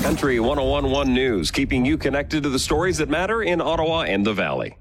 Country 1011 News, keeping you connected to the stories that matter in Ottawa and the Valley.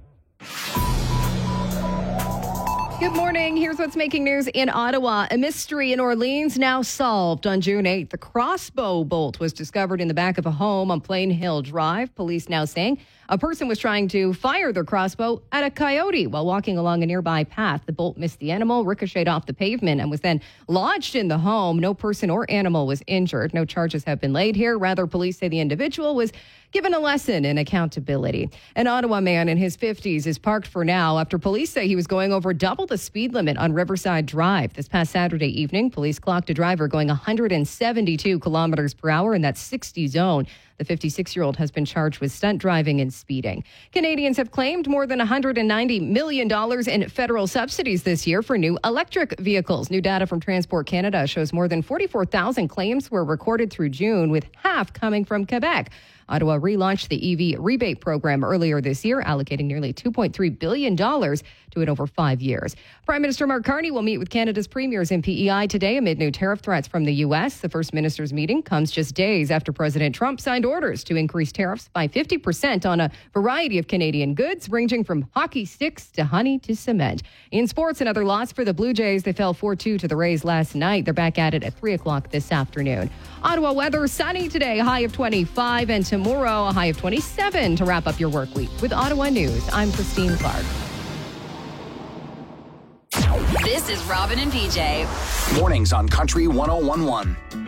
Good morning. Here's what's making news in Ottawa. A mystery in Orleans now solved. On June 8th, the crossbow bolt was discovered in the back of a home on Plain Hill Drive. Police now saying a person was trying to fire their crossbow at a coyote while walking along a nearby path. The bolt missed the animal, ricocheted off the pavement, and was then lodged in the home. No person or animal was injured. No charges have been laid here. Rather, police say the individual was given a lesson in accountability. An Ottawa man in his 50s is parked for now after police say he was going over double the speed limit on Riverside Drive. This past Saturday evening, police clocked a driver going 172 kilometers per hour in that 60 zone. The 56-year-old has been charged with stunt driving and speeding. Canadians have claimed more than $190 million in federal subsidies this year for new electric vehicles. New data from Transport Canada shows more than 44,000 claims were recorded through June, with half coming from Quebec. Ottawa relaunched the EV rebate program earlier this year, allocating nearly $2.3 billion to it over 5 years. Prime Minister Mark Carney will meet with Canada's premiers in PEI today amid new tariff threats from the U.S. The First Minister's meeting comes just days after President Trump signed orders to increase tariffs by 50% on a variety of Canadian goods, ranging from hockey sticks to honey to cement. In sports, another loss for the Blue Jays. They fell 4-2 to the Rays last night. They're back at it at 3 o'clock this afternoon. Ottawa weather, sunny today, high of 25, and tomorrow a high of 27 to wrap up your work week. With Ottawa News, I'm Christine Clark. This is Robin and PJ. Mornings on Country 1011.